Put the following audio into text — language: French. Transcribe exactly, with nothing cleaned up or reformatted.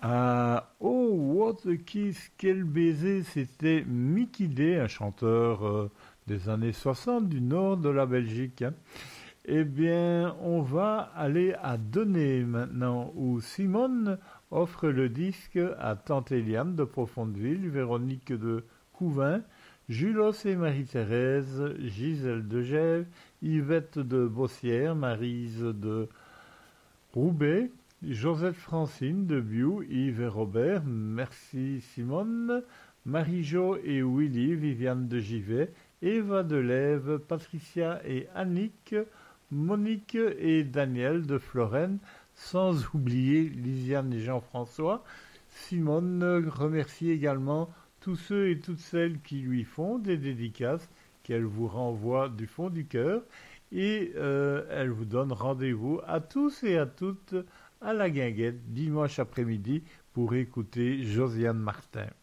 Ah, oh, what a kiss, quel baiser, c'était Mickey Day, un chanteur euh, des années soixante du nord de la Belgique, hein. Eh bien, on va aller à Donner maintenant, où Simone offre le disque à Tante Éliane de Profondeville, Véronique de Couvin, Julos et Marie-Thérèse, Gisèle de Gèves, Yvette de Bossière, Marise de Roubaix, Josette Francine de Biou, Yves et Robert, merci Simone, Marie-Jo et Willy, Viviane de Givet, Eva de Lève, Patricia et Annick, Monique et Daniel de Florenne, sans oublier Lisiane et Jean-François. Simone remercie également tous ceux et toutes celles qui lui font des dédicaces qu'elle vous renvoie du fond du cœur et euh, elle vous donne rendez-vous à tous et à toutes à la guinguette dimanche après-midi pour écouter Josiane Martin.